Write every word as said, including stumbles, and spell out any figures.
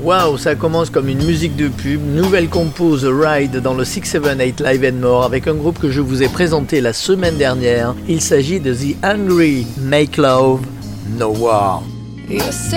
Waouh, ça commence comme une musique de pub, nouvelle compo The Ride dans le six seven eight Live and More avec un groupe que je vous ai présenté la semaine dernière. Il s'agit de The Hungry Make Love No War.